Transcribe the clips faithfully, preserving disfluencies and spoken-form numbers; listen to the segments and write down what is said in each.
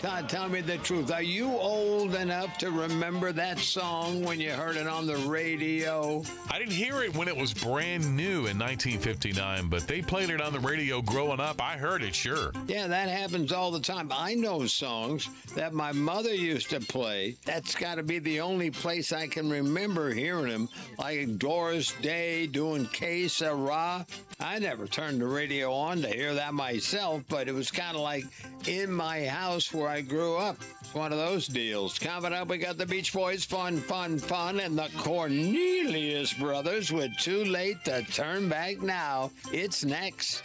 Todd, tell me the truth. Are you old enough to remember that song when you heard it on the radio? I didn't hear it when it was brand new in nineteen fifty-nine, but they played it on the radio growing up. I heard it, sure. Yeah, that happens all the time. I know songs that my mother used to play. That's got to be the only place I can remember hearing them, like Doris Day doing Que Sera. I never turned the radio on to hear that myself, but it was kind of like in my house where I grew up. It's one of those deals. Coming up, we got the Beach Boys, fun, fun, fun, and the Cornelius Brothers with Too Late to Turn Back Now. It's next.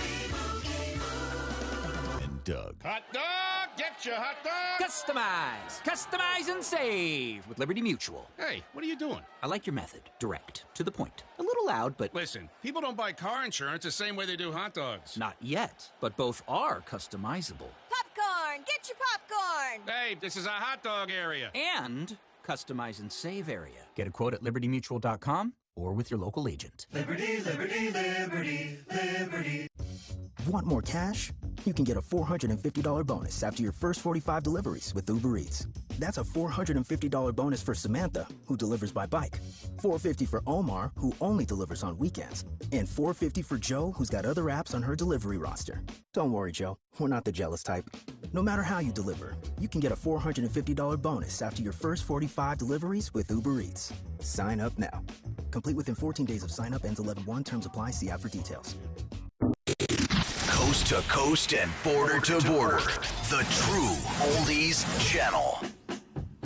And Doug. Hot dog! Get your hot dog! Customize! Customize and save with Liberty Mutual. Hey, what are you doing? I like your method. Direct. To the point. A little loud, but... Listen, people don't buy car insurance the same way they do hot dogs. Not yet, but both are customizable. Popcorn! Get your popcorn! Hey, this is a hot dog area. And customize and save area. Get a quote at liberty mutual dot com or with your local agent. Liberty, liberty, liberty, liberty. Want more cash? You can get a four hundred fifty dollars bonus after your first forty-five deliveries with Uber Eats. That's a four hundred fifty dollars bonus for Samantha, who delivers by bike, four hundred fifty dollars for Omar, who only delivers on weekends, and four hundred fifty dollars for Joe, who's got other apps on her delivery roster. Don't worry, Joe. We're not the jealous type. No matter how you deliver, you can get a four hundred fifty dollars bonus after your first forty-five deliveries with Uber Eats. Sign up now. Complete within fourteen days of sign up. Ends eleven one. Terms apply. See app for details. Coast to coast and border to border. The true Oldies Channel.